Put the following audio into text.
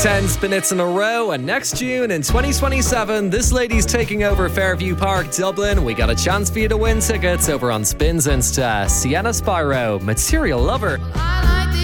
10 spin hits in a row, and next June in 2027, this lady's taking over Fairview Park, Dublin. We got a chance for you to win tickets over on Spins Insta. Sienna Spyro, Material Lover.